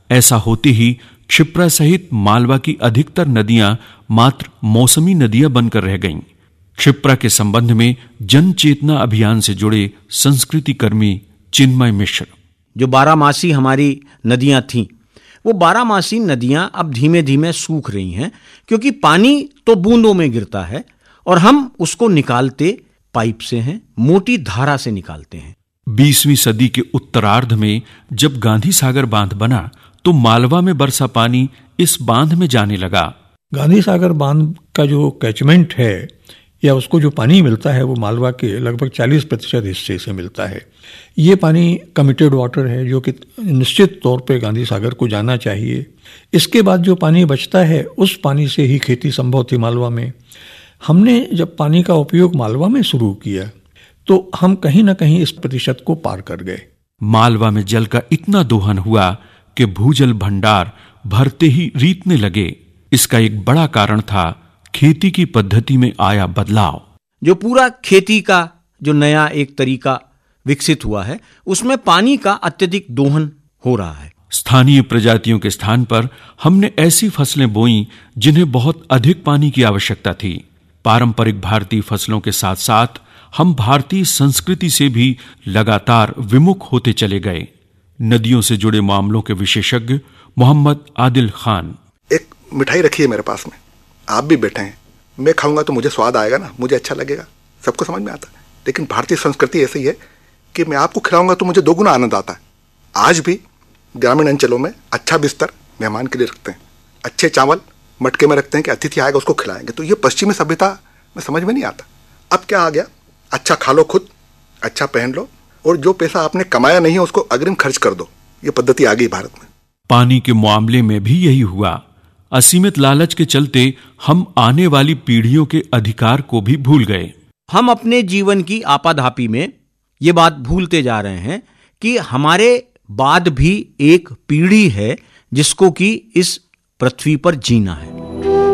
ऐसा होते ही क्षिप्रा सहित मालवा की अधिकतर नदियां मात्र मौसमी नदियां बनकर रह गईं। क्षिप्रा के संबंध में जन चेतना अभियान से जुड़े संस्कृति कर्मी चिन्मय मिश्र। जो बारहमासी हमारी नदियां थीं, वो बारहमासी नदियां अब धीमे धीमे सूख रही हैं, क्योंकि पानी तो बूंदों में गिरता है और हम उसको निकालते पाइप से हैं, मोटी धारा से निकालते हैं। 20वीं सदी के उत्तरार्ध में जब गांधी सागर बांध बना तो मालवा में बरसा पानी इस बांध में जाने लगा। गांधी सागर बांध का जो कैचमेंट है या उसको जो पानी मिलता है वो मालवा के लगभग 40% हिस्से से मिलता है। ये पानी कमिटेड वाटर है जो कि निश्चित तौर पे गांधी सागर को जाना चाहिए। इसके बाद जो पानी बचता है उस पानी से ही खेती संभव थी मालवा में। हमने जब पानी का उपयोग मालवा में शुरू किया तो हम कहीं ना कहीं इस प्रतिशत को पार कर गए। मालवा में जल का इतना दोहन हुआ कि भूजल भंडार भरते ही रीतने लगे। इसका एक बड़ा कारण था खेती की पद्धति में आया बदलाव। जो पूरा खेती का जो नया एक तरीका विकसित हुआ है उसमें पानी का अत्यधिक दोहन हो रहा है। स्थानीय प्रजातियों के स्थान पर हमने ऐसी फसलें बोई जिन्हें बहुत अधिक पानी की आवश्यकता थी। पारंपरिक भारतीय फसलों के साथ साथ हम भारतीय संस्कृति से भी लगातार विमुख होते चले गए। नदियों से जुड़े मामलों के विशेषज्ञ मोहम्मद आदिल खान। एक मिठाई रखी है मेरे पास में, आप भी बैठे हैं, मैं खाऊंगा तो मुझे स्वाद आएगा ना, मुझे अच्छा लगेगा, सबको समझ में आता है। लेकिन भारतीय संस्कृति ऐसी है कि मैं आपको खिलाऊंगा तो मुझे दोगुना आनंद आता है। आज भी ग्रामीण अंचलों में अच्छा बिस्तर मेहमान के लिए रखते हैं, अच्छे चावल मटके में रखते हैं कि अतिथि आएगा उसको खिलाएंगे। तो ये पश्चिमी सभ्यता में समझ में नहीं आता। अब क्या आ गया, अच्छा खा लो खुद, अच्छा पहन लो, और जो पैसा आपने कमाया नहीं है उसको अग्रिम खर्च कर दो। ये पद्धति आ गई भारत में। पानी के मामले में भी यही हुआ। असीमित लालच के चलते हम आने वाली पीढ़ियों के अधिकार को भी भूल गए। हम अपने जीवन की आपाधापी में ये बात भूलते जा रहे हैं कि हमारे बाद भी एक पीढ़ी है जिसको कि इस पृथ्वी पर जीना है।